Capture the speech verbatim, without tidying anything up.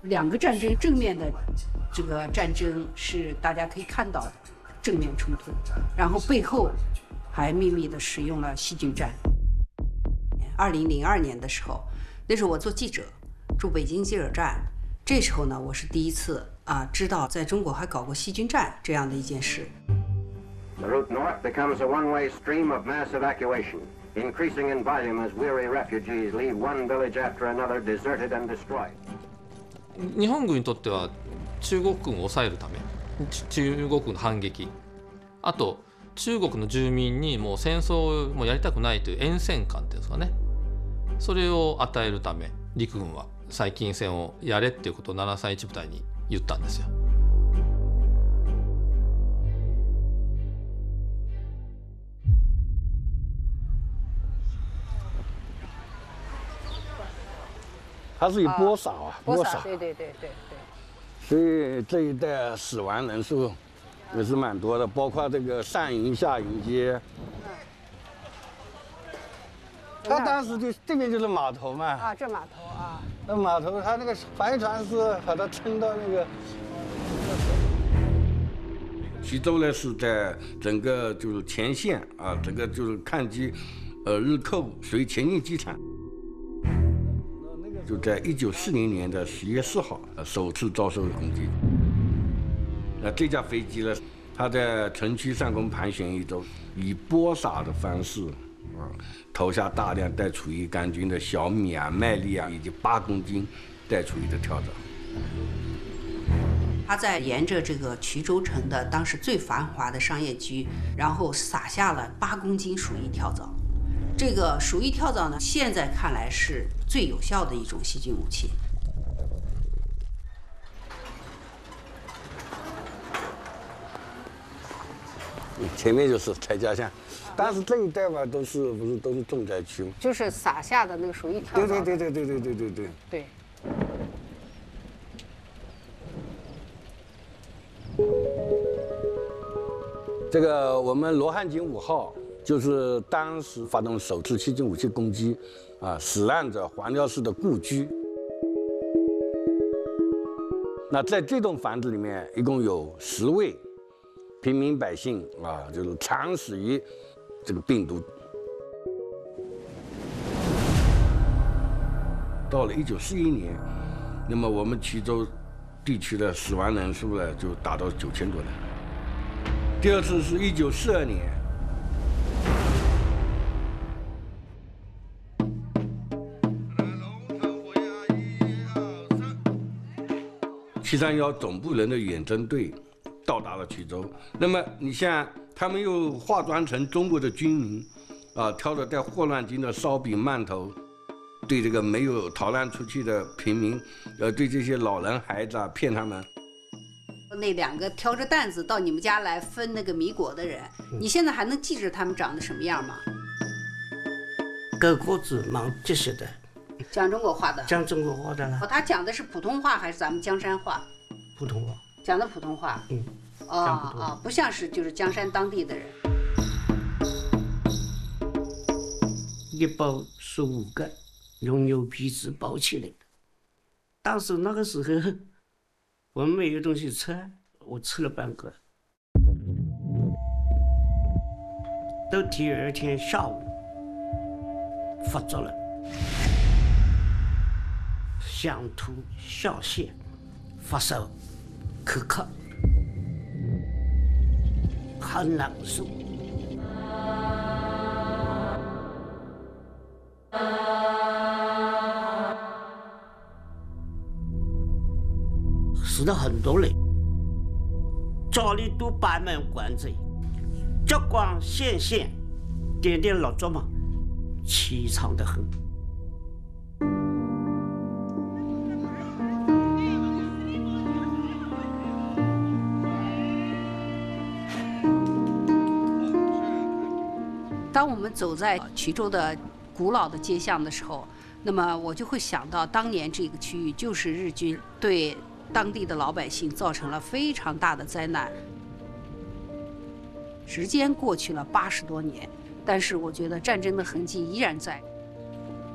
两个战争正面的这个战争是大家可以看到的正面冲突，然后背后还秘密的使用了细菌战。二零零二年的时候，那时候我做记者，驻北京记者站，这时候呢，我是第一次啊知道在中国还搞过细菌战这样的一件事。 The route north becomes a one-way stream of mass evacuation, increasing in volume as weary refugees leave one village after another deserted and destroyed. 日本軍にとっては中国軍を抑えるため、中国軍の反撃、あと中国の住民にもう戦争をもうやりたくないという厭戦感っていうんですかね、それを与えるため陸軍は細菌戦をやれっていうことをななさんいち部隊に言ったんですよ。 它是以播撒啊， 播撒，对对对对对。 所以这一带死亡人数也是蛮多的，包括这个上营、下营街。他当时就这边就是码头嘛。 啊，这码头啊。 那码头，他那个帆船是把它撑到那个。衢州呢是在整个就是前线啊，整个就是抗击呃日寇，属于前进机场。就在一九四零年的十月四号，首次遭受攻击。那这架飞机呢，它在城区上空盘旋一周，以播撒的方式，啊，投下大量带厨余杆菌的小米啊、麦粒啊，以及八公斤带厨余的跳蚤。 他在沿着这个衢州城的当时最繁华的商业区，然后撒下了八公斤鼠疫跳蚤。这个鼠疫跳蚤呢，现在看来是最有效的一种细菌武器。 前面就是柴家巷，当时这一带吧，都是不是都是重灾区吗？ 就是撒下的那个鼠疫跳蚤。 对对对对对对对对对。 对。 这个我们罗汉井五号。就是当时发动首次细菌武器攻击，啊，死难者黄廖氏的故居。那在这栋房子里面，一共有十位平民百姓啊，就是惨死于这个病毒。到了一九四一年，那么我们衢州地区的死亡人数呢，就达到九千多人。第二次是一九四二年。七三幺总部人的远征队到达了衢州，那么你像他们又化妆成中国的军民，啊，挑着带霍乱菌的烧饼馒头，对这个没有逃难出去的平民，呃，对这些老人孩子啊，骗他们。 那两个挑着担子到你们家来分那个米果的人，你现在还能记着他们长得什么样吗？ 高个子蛮结实的。 讲中国话的， 讲中国话的了。 哦，他讲的是普通话还是咱们江山话？ 普通话。 讲的普通话。 嗯。 哦哦，不像是就是江山当地的人。 一包十五个，用牛皮纸包起来的。当时那个时候，我们没有东西吃，我吃了半个。到第二天下午发作了。想吐、笑泻、发烧、口渴，很难受。死了很多人，家里都把门关着，烛光显现，点点蜡烛嘛，凄惨得很。 当我们走在衢州的古老的街巷的时候，那么我就会想到，当年这个区域就是日军对当地的老百姓造成了非常大的灾难。时间过去了八十多年，但是我觉得战争的痕迹依然在。